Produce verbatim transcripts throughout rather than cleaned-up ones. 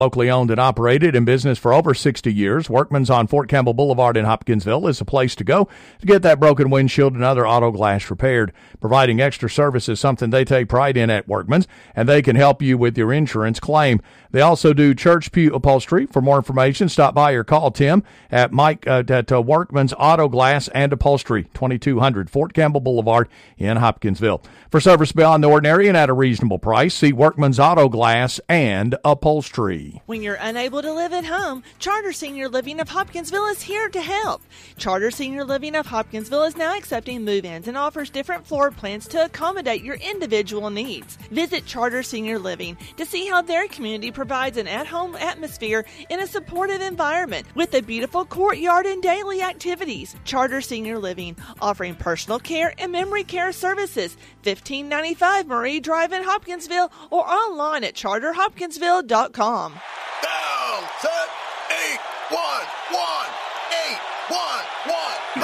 Locally owned and operated, in business for over sixty years, Workman's on Fort Campbell Boulevard in Hopkinsville is a place to go to get that broken windshield and other auto glass repaired. Providing extra service is something they take pride in at Workman's, and they can help you with your insurance claim. They also do church pew upholstery. For more information, stop by or call Tim at Mike uh, at uh, Workman's Auto Glass and Upholstery, twenty-two hundred Fort Campbell Boulevard in Hopkinsville. For service beyond the ordinary and at a reasonable price, see Workman's Auto Glass and Upholstery. When you're unable to live at home, Charter Senior Living of Hopkinsville is here to help. Charter Senior Living of Hopkinsville is now accepting move-ins and offers different floor plans to accommodate your individual needs. Visit Charter Senior Living to see how their community provides an at-home atmosphere in a supportive environment with a beautiful courtyard and daily activities. Charter Senior Living, offering personal care and memory care services. fifteen ninety-five Marie Drive in Hopkinsville or online at charter hopkinsville dot com. Down, set, eight, one, one, eight, one,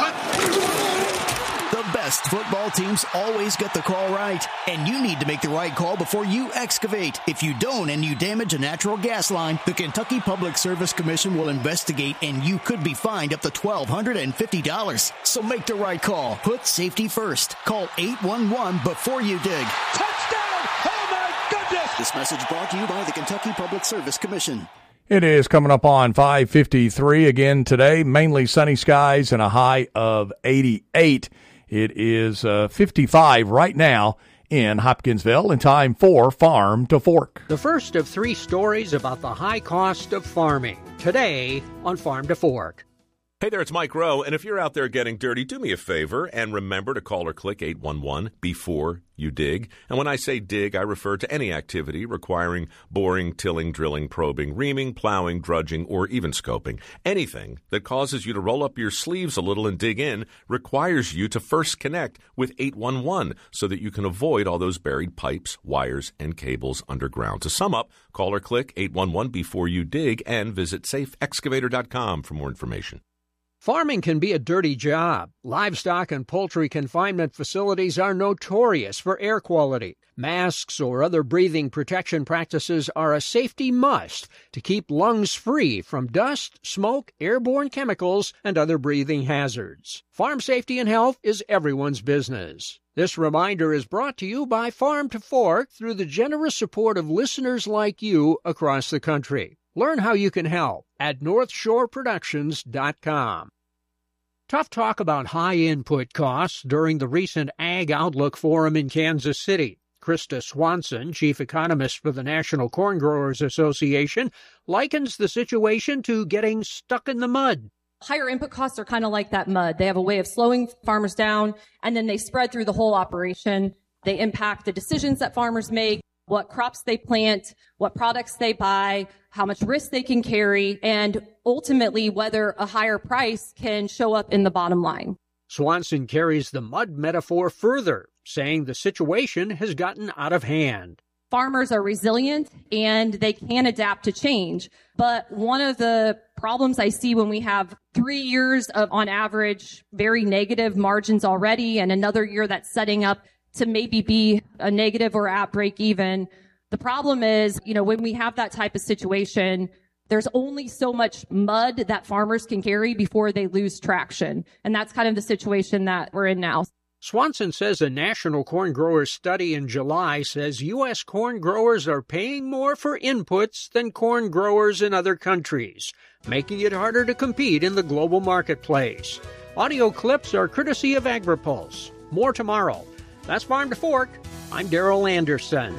one. The best football teams always get the call right, and you need to make the right call before you excavate. If you don't and you damage a natural gas line, the Kentucky Public Service Commission will investigate, and you could be fined up to twelve hundred fifty dollars. So make the right call. Put safety first. Call eight one one before you dig. Touchdown! Oh, my goodness! This message brought to you by the Kentucky Public Service Commission. It is coming up on five fifty-three again today. Mainly sunny skies and a high of eighty-eight. It is uh, fifty-five right now in Hopkinsville, and time for Farm to Fork. The first of three stories about the high cost of farming. Today on Farm to Fork. Hey there, it's Mike Rowe, and if you're out there getting dirty, do me a favor and remember to call or click eight one one before you dig. And when I say dig, I refer to any activity requiring boring, tilling, drilling, probing, reaming, plowing, drudging, or even scoping. Anything that causes you to roll up your sleeves a little and dig in requires you to first connect with eight one one so that you can avoid all those buried pipes, wires, and cables underground. To sum up, call or click eight one one before you dig and visit safe excavator dot com for more information. Farming can be a dirty job. Livestock and poultry confinement facilities are notorious for air quality. Masks or other breathing protection practices are a safety must to keep lungs free from dust, smoke, airborne chemicals, and other breathing hazards. Farm safety and health is everyone's business. This reminder is brought to you by Farm to Fork through the generous support of listeners like you across the country. Learn how you can help at north shore productions dot com. Tough talk about high input costs during the recent Ag Outlook Forum in Kansas City. Krista Swanson, chief economist for the National Corn Growers Association, likens the situation to getting stuck in the mud. Higher input costs are kind of like that mud. They have a way of slowing farmers down, and then they spread through the whole operation. They impact the decisions that farmers make, what crops they plant, what products they buy, how much risk they can carry, and ultimately whether a higher price can show up in the bottom line. Swanson carries the mud metaphor further, saying the situation has gotten out of hand. Farmers are resilient and they can adapt to change. But one of the problems I see when we have three years of, on average, very negative margins already, and another year that's setting up to maybe be a negative or at break even. The problem is, you know, when we have that type of situation, there's only so much mud that farmers can carry before they lose traction. And that's kind of the situation that we're in now. Swanson says a national corn growers study in July says U S corn growers are paying more for inputs than corn growers in other countries, making it harder to compete in the global marketplace. Audio clips are courtesy of AgriPulse. More tomorrow. That's Farm to Fork. I'm Darrell Anderson.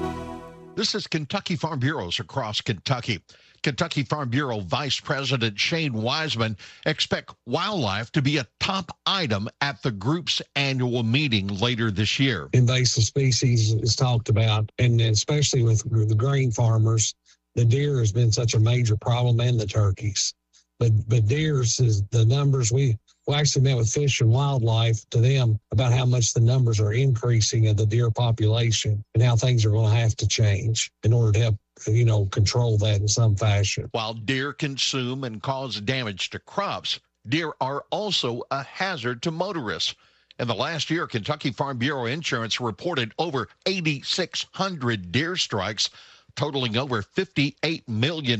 This is Kentucky Farm Bureaus across Kentucky. Kentucky Farm Bureau Vice President Shane Wiseman expects wildlife to be a top item at the group's annual meeting later this year. Invasive species is talked about, and especially with the grain farmers, the deer has been such a major problem, and the turkeys. But but deers is the numbers we we actually met with Fish and Wildlife to them about how much the numbers are increasing of the deer population and how things are going to have to change in order to help, you know, control that in some fashion. While deer consume and cause damage to crops, deer are also a hazard to motorists. In the last year, Kentucky Farm Bureau Insurance reported over eight thousand six hundred deer strikes, totaling over fifty-eight million